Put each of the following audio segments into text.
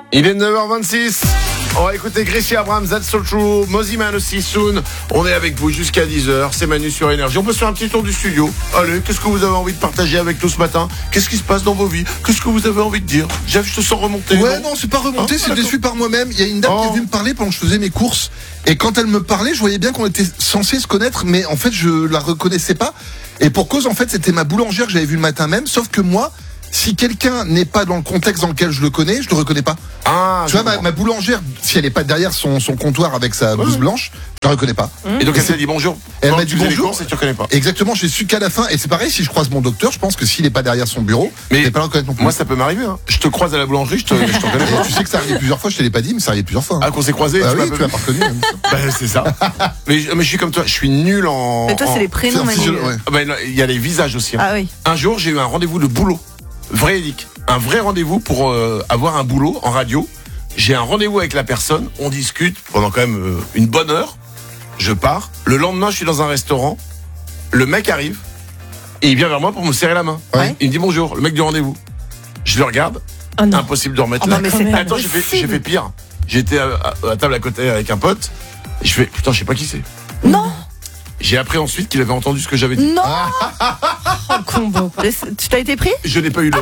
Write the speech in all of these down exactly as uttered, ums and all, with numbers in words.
Il est neuf heures vingt-six. On va écouter Gracie Abrams, That's So True, Mosiman aussi, Soon. On est avec vous jusqu'à dix heures. C'est Manu sur Énergie. On peut se faire un petit tour du studio. Allez, qu'est-ce que vous avez envie de partager avec nous ce matin? Qu'est-ce qui se passe dans vos vies? Qu'est-ce que vous avez envie de dire? Jeff, je te sens remonter. Ouais, non, c'est pas remonté, Hein, c'est d'accord. déçu par moi-même. Il y a une dame Oh. qui est venue me parler pendant que je faisais mes courses. Et quand elle me parlait, je voyais bien qu'on était censé se connaître, mais en fait, je la reconnaissais pas. Et pour cause, en fait, c'était ma boulangère que j'avais vue le matin même. Sauf que moi, si quelqu'un n'est pas dans le contexte dans lequel je le connais, je le reconnais pas. Ah, Tu vois, ma, ma boulangère, si elle est pas derrière son, son comptoir avec sa blouse Ouais. blanche, je la reconnais pas. Et donc elle t'a dit bonjour. Elle Quand m'a tu dit faisais les bonjour. courses et tu reconnais pas. Exactement, j'ai su qu'à la fin, et c'est pareil, si je croise mon docteur, je pense que s'il est pas derrière son bureau, Mais je vais pas le reconnaître non plus. Moi, ça peut m'arriver. Hein. Je te croise à la boulangerie, je te, je te reconnais Et pas. tu sais que ça arrive plusieurs fois, je te l'ai pas dit, mais ça arrive plusieurs fois. hein. Ah, qu'on s'est croisés, Ah tu oui, m'as tu pas m'as pas reconnu. même. Bah, c'est ça. mais, je- mais je suis comme toi, je suis nul en. Mais toi, en- c'est les prénoms, C'est un Manu. physio- ouais. Ah, bah, non, il y a les visages aussi. hein. Ah oui. Un jour, j'ai eu un rendez-vous de boulot. Vrai Edic. Un vrai rendez-vous pour euh, avoir un boulot en radio. J'ai un rendez-vous avec la personne, on discute pendant quand même euh, une bonne heure. Je pars. Le lendemain, je suis dans un restaurant. Le mec arrive et il vient vers moi pour me serrer la main. Ouais. Il me dit bonjour, le mec du rendez-vous. Je le regarde. Oh non. Impossible de remettre Oh là. non, mais c'est pas Attends, j'ai fait, possible. j'ai fait pire. J'étais à, à- à table à côté avec un pote. Et je fais putain, je sais pas qui c'est. Non, J'ai appris ensuite qu'il avait entendu ce que j'avais dit. non. Oh, combo. Tu t'as été pris? Je n'ai pas eu le.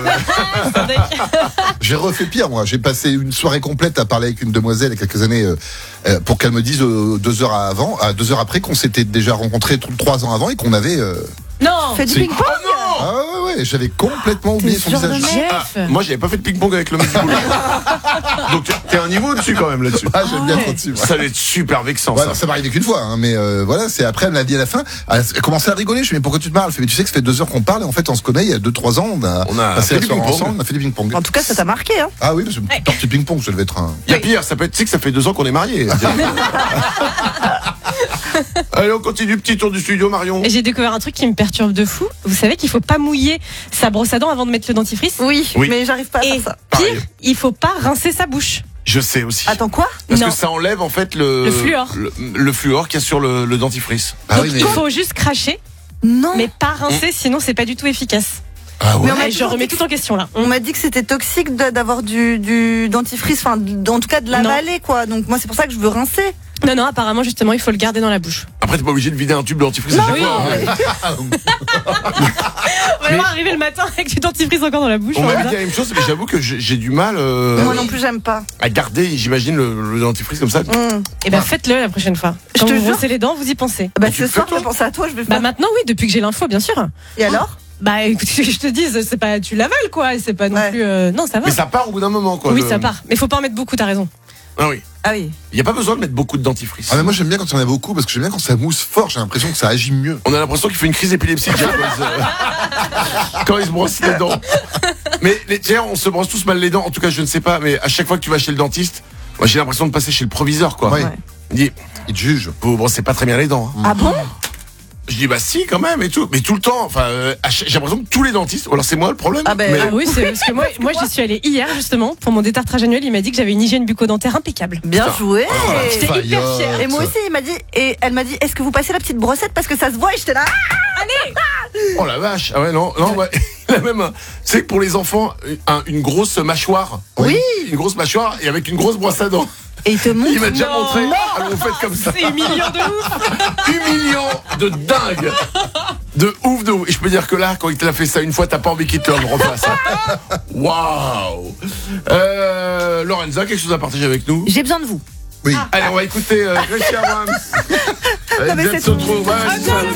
J'ai refait pire, moi. J'ai passé une soirée complète à parler avec une demoiselle il y a quelques années euh, euh, pour qu'elle me dise euh, deux heures avant, à deux heures après qu'on s'était déjà rencontrés t- trois ans avant et qu'on avait. euh, Non. Fais du c'est- ping-pong. Ah ouais, ouais, j'avais complètement oublié son sûr de visage. merde. Ah, Jeff. moi, j'avais pas fait de ping-pong avec le mec du boulot. Donc, t'es- t'es un niveau dessus quand même là-dessus. Ah, j'aime bien ouais. trop dessus. moi. Ça va être super vexant, Ouais, ça. ça m'est arrivé qu'une fois, hein, mais euh, voilà, c'est après elle m'a dit à la fin, elle a commencé à rigoler. Je lui ai dit mais pourquoi tu te marres? Elle fait mais tu sais que ça fait deux heures qu'on parle et en fait on se connaît il y a deux trois ans, on a, On a passé fait la du soirée ping-pong. ensemble, on a fait du ping-pong. En tout cas, ça t'a marqué, hein. Ah oui, parce que Ouais. partie ping-pong, ça devait être un. Il y a pire, ça peut être, tu sais que ça fait deux ans qu'on est mariés. Allez, on continue, petit tour du studio, Marion. Et j'ai découvert un truc qui me perturbe de fou. Vous savez qu'il faut pas mouiller sa brosse à dents avant de mettre le dentifrice. Oui, Oui. mais j'arrive pas à Et faire ça. pire, Pareil. il faut pas rincer sa bouche. Je sais aussi. Attends, quoi? Parce Non. que ça enlève en fait le. Le fluor. Le, le fluor qu'il y a sur le, le dentifrice. Ah Donc oui, mais. il faut juste cracher, Non. mais pas rincer, sinon c'est pas du tout efficace. Ah ouais. Mais on m'a Et je toujours remets dit tout en question là. On m'a dit que c'était toxique de- d'avoir du, du dentifrice, enfin, d- en tout cas de l'avaler, quoi. Donc moi, c'est pour ça que je veux rincer. Non, non, apparemment, justement, il faut le garder dans la bouche. Après, t'es pas obligé de vider un tube de dentifrice à chaque oui, fois. hein. On va voir arriver le matin avec du dentifrice encore dans la bouche. On on m'a va dit dire. la même chose, mais j'avoue que j'ai j'ai du mal euh, Moi non plus, j'aime pas. à garder, j'imagine, le, le dentifrice comme ça. Mmh. Eh ben faites-le la prochaine fois. Je Quand te vous jure. brossez les dents, vous y pensez. Bah, tu ce le soir, fais, toi je pense à toi, je vais Bah faire. maintenant, oui, depuis que j'ai l'info, bien sûr. Et alors? Bah écoute, je te dis, c'est pas, tu l'avales quoi, c'est pas non Ouais. plus. euh, non, ça va. Mais ça part au bout d'un moment, quoi. oui, le- ça part. Mais faut pas en mettre beaucoup, t'as raison. Ah oui. Ah oui. Il n'y a pas besoin de mettre beaucoup de dentifrice. Ah mais moi j'aime bien quand il y en a beaucoup parce que j'aime bien quand ça mousse fort, j'ai l'impression que ça agit mieux. On a l'impression qu'il fait une crise épileptique quand, il se- quand il se brosse les dents. Mais les, tiens, on se brosse tous mal les dents. En tout cas, je ne sais pas, mais à chaque fois que tu vas chez le dentiste, moi j'ai l'impression de passer chez le proviseur, quoi. Ouais. Ouais. Il dit, Il te juge. vous vous brossez pas très bien les dents. hein. Ah bon? Je dis, bah si, quand même, et tout. Mais tout le temps, enfin, euh, à chaque- j'ai l'impression que tous les dentistes, ou alors c'est moi le problème. Ah ben, mais- Ah oui, c'est parce que moi, moi j'y suis allée hier justement pour mon détartrage annuel. Il m'a dit que j'avais une hygiène bucco-dentaire impeccable. Bien Putain. joué. J'étais hyper Faillotte. fière. Et moi aussi, il m'a dit, et elle m'a dit, est-ce que vous passez la petite brossette parce que ça se voit? Et j'étais là. Oh la vache. Ah ouais, non, non, ouais. Il a même, un- c'est que pour les enfants, un- une grosse mâchoire. Oui. Une grosse mâchoire et avec une grosse brosse à dents. Et il te montre. Il m'a déjà Non. montré. Alors vous faites comme ça. C'est humiliant de ouf. Humiliant de dingue. De ouf, de ouf. Et je peux dire que là, quand il t'a fait ça une fois, t'as pas envie qu'il te le refasse. Waouh. Euh, Lorenza, quelque chose à partager avec nous? J'ai besoin de vous. Oui. Allez, on va écouter euh, Gracie Abrams. Allez, mais vous êtes c'est- sur trop. Ouais, c'est ça.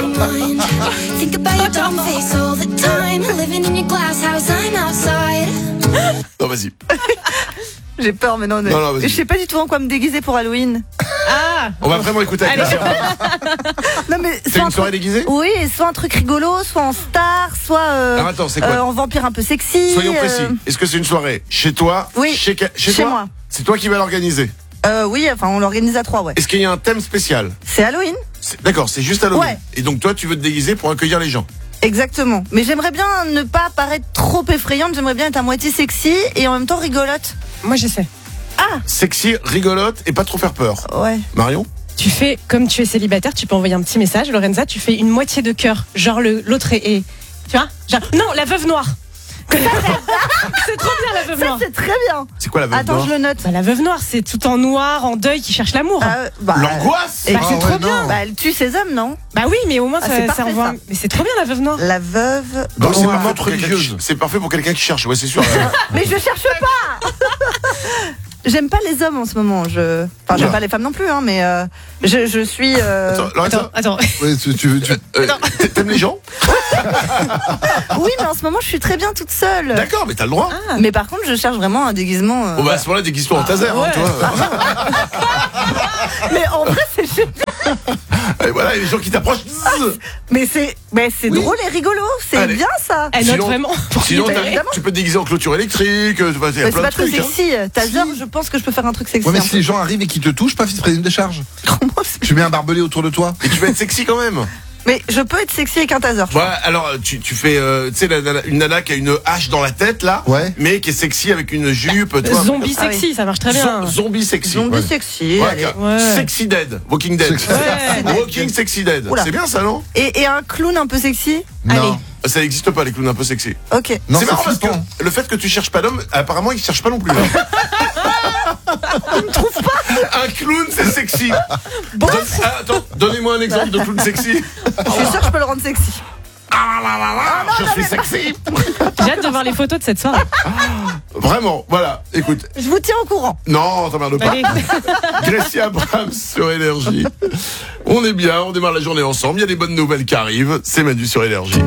Think about your dumb face all the time. Living in your glass house, I'm outside. Non, vas-y. J'ai peur, mais non. Non, non, vas-y. je sais pas du tout en quoi me déguiser pour Halloween. Ah. On va vraiment écouter avec Allez. Gracie Abrams. Non, mais C'est soit un une soirée truc- déguisée? Oui, soit un truc rigolo, soit en star, soit euh, Alors attends, c'est quoi? euh, en vampire un peu sexy. Soyons euh, précis. Est-ce que c'est une soirée chez toi? Oui. Chez, que- chez Chez toi moi. C'est toi qui vas l'organiser. euh, oui, enfin, on l'organise à trois, ouais. Est-ce qu'il y a un thème spécial? C'est Halloween, C'est- D'accord, c'est juste Halloween. Ouais. Et donc toi, tu veux te déguiser pour accueillir les gens. exactement. Mais j'aimerais bien ne pas paraître trop effrayante. J'aimerais bien être à moitié sexy et en même temps rigolote. Moi je sais. Sexy, rigolote et pas trop faire peur. Ouais. Marion? Tu fais comme tu es célibataire, tu peux envoyer un petit message, Lorenza. Tu fais une moitié de cœur, genre le l'autre est, est- tu vois, genre non la veuve noire. C'est trop bien la veuve Ça, noire. c'est très bien. C'est quoi la veuve Attends, noire je le note. Bah, la veuve noire, c'est tout en noir, en deuil, qui cherche l'amour. Euh, bah, L'angoisse. et Bah, Ah c'est ouais, trop non. bien. Bah, elle tue ses hommes, non? Bah oui, mais au moins Ah, ça, c'est ça parfait, envoie. ça. Mais c'est trop bien la veuve noire. La veuve. Bon, c'est Dans un parfait meurtre pour quelqu'un religieuse. qui- C'est parfait pour quelqu'un qui cherche, ouais, c'est sûr. Mais je cherche pas. J'aime pas les hommes en ce moment. Je, enfin, j'aime Oula. pas les femmes non plus, hein, mais euh, je, je suis. euh, Attends, Lorenza, Attends, attends. Ouais, tu, tu, tu- euh, t'aimes les gens? Oui, mais en ce moment, je suis très bien toute seule. D'accord, mais t'as le droit. Mais par contre, je cherche vraiment un déguisement. euh, Bon, bah, à ce moment-là, déguise-toi en taser, hein, ouais. toi. Mais en vrai, c'est génial. Et voilà, et les gens qui t'approchent. Mais c'est, mais c'est Oui. drôle et rigolo. C'est Allez. bien ça. Elle note Sinon- vraiment. Sinon, Bah, t'as- évidemment. tu peux te déguiser en clôture électrique, euh, il y a Mais c'est plein pas de très trucs. hein. sexy. Taser, je pense que je peux faire un truc sexy. Ouais, mais un si peu. les gens arrivent et qu'ils te touchent, paf, ils te prennent une décharge. Tu mets un barbelé autour de toi. Et tu vas être sexy quand même. Mais je peux être sexy avec un taser. je Ouais, crois. alors tu, tu fais, euh, tu sais, la- la- une nana qui a une hache dans la tête là, Ouais. mais qui est sexy avec une jupe. tu vois. Zombie Ah oui. sexy, ça marche très bien. Zo- zombie sexy. Zombie Ouais. sexy. Ouais, allez. car- Ouais. Sexy Dead, Walking Dead. Sexy- Ouais. Walking Sexy Dead. Oula. C'est bien ça, non? Et, et un clown un peu sexy. Non. Ça n'existe pas les clowns un peu sexy. Ok. Non, c'est c'est marrant parce que flippant. le fait que tu cherches pas d'homme, apparemment ils cherchent pas non plus. Tu me trouves pas? Un clown c'est sexy. Donne- ah, attends, donnez-moi un exemple de clown sexy. Je suis sûre que je peux le rendre sexy. Ah là là là, je suis sexy. J'ai hâte de voir les photos de cette soirée. Vraiment, voilà. Écoute, Je vous tiens au courant. non, t'emmerdes pas. Allez. Gracia Abrams sur Énergie. On est bien, on démarre la journée ensemble. Il y a des bonnes nouvelles qui arrivent. C'est Manu sur Énergie.